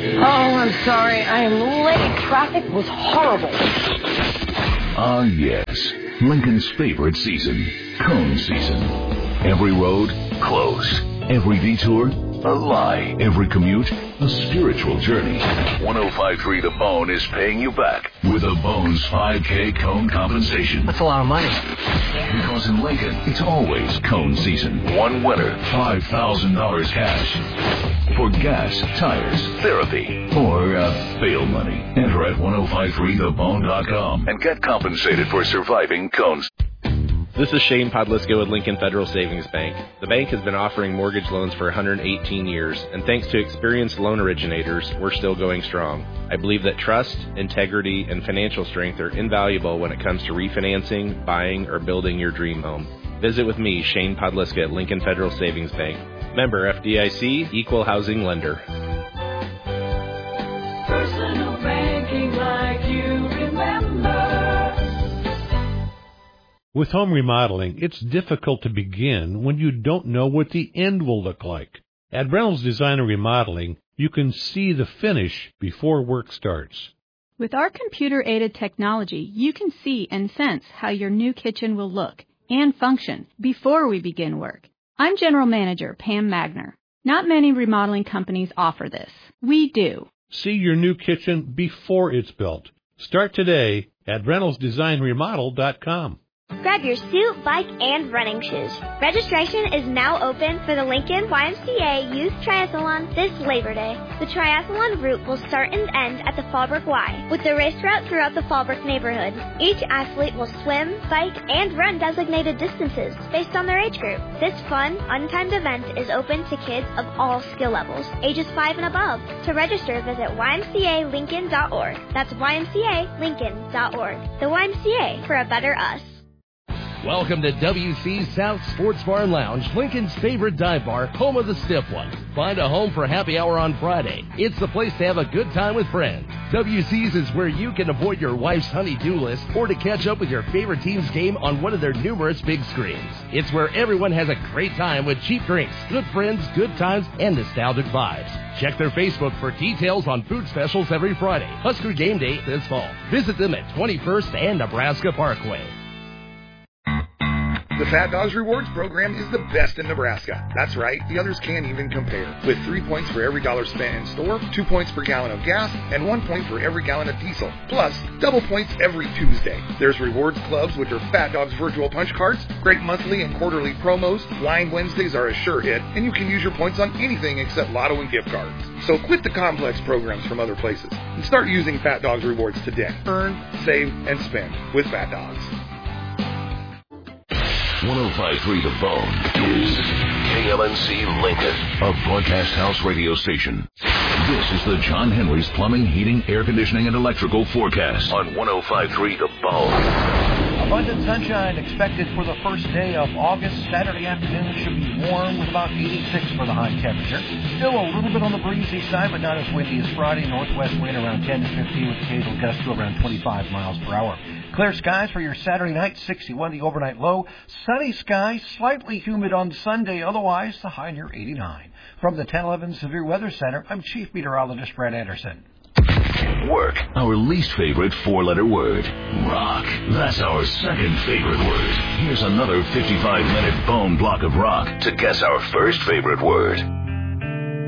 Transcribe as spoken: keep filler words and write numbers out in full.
Oh, I'm sorry. I am late. Traffic was horrible. Ah, yes. Lincoln's favorite season, cone season. Every road, closed. Every detour, a lie. Every commute, a spiritual journey. one oh five point three The Bone is paying you back with a Bones five K cone compensation. That's a lot of money. Because in Lincoln, it's always cone season. One winner, five thousand dollars cash. For gas, tires, therapy, or uh, bail money. Enter at ten fifty-three the bone dot com and get compensated for surviving cones. This is Shane Podliska with Lincoln Federal Savings Bank. The bank has been offering mortgage loans for one hundred eighteen years, and thanks to experienced loan originators, we're still going strong. I believe that trust, integrity, and financial strength are invaluable when it comes to refinancing, buying, or building your dream home. Visit with me, Shane Podliska at Lincoln Federal Savings Bank. Member F D I C, Equal Housing Lender. Personal banking like you remember. With home remodeling, it's difficult to begin when you don't know what the end will look like. At Reynolds Design and Remodeling, you can see the finish before work starts. With our computer-aided technology, you can see and sense how your new kitchen will look and function before we begin work. I'm General Manager Pam Magner. Not many remodeling companies offer this. We do. See your new kitchen before it's built. Start today at reynolds design remodel dot com. Grab your suit, bike, and running shoes. Registration is now open for the Lincoln Y M C A Youth Triathlon this Labor Day. The triathlon route will start and end at the Fallbrook Y, with the race route throughout the Fallbrook neighborhood. Each athlete will swim, bike, and run designated distances based on their age group. This fun, untimed event is open to kids of all skill levels, ages five and above. To register, visit y m c a lincoln dot org. That's y m c a lincoln dot org. The Y M C A for a better us. Welcome to W C's South Sports Bar and Lounge, Lincoln's favorite dive bar, home of the stiff ones. Find a home for happy hour on Friday. It's the place to have a good time with friends. W C's is where you can avoid your wife's honey-do list or to catch up with your favorite team's game on one of their numerous big screens. It's where everyone has a great time with cheap drinks, good friends, good times, and nostalgic vibes. Check their Facebook for details on food specials every Friday. Husker Game Day this fall. Visit them at twenty-first and Nebraska Parkway. The Fat Dogs Rewards program is the best in Nebraska. That's right, the others can't even compare. With three points for every dollar spent in store, two points per gallon of gas, and one point for every gallon of diesel. Plus, double points every Tuesday. There's rewards clubs with their Fat Dogs virtual punch cards, great monthly and quarterly promos, Wine Wednesdays are a sure hit, and you can use your points on anything except lotto and gift cards. So quit the complex programs from other places and start using Fat Dogs Rewards today. Earn, save, and spend with Fat Dogs. ten fifty-three The Bone is K L N C Lincoln, a broadcast house radio station. This is the John Henry's Plumbing, Heating, Air Conditioning, and Electrical forecast on ten fifty-three The Bone. Abundant sunshine expected for the first day of August. Saturday afternoon should be warm with about eighty-six for the high temperature. Still a little bit on the breezy side, but not as windy as Friday. Northwest wind around ten to fifteen with occasional gusts to around twenty-five miles per hour. Clear skies for your Saturday night, sixty-one the overnight low. Sunny skies, slightly humid on Sunday, otherwise the high near eighty-nine. From the ten eleven Severe Weather Center, I'm Chief Meteorologist Brad Anderson. Work, our least favorite four-letter word. Rock, that's our second favorite word. Here's another fifty-five minute bone block of rock to guess our first favorite word.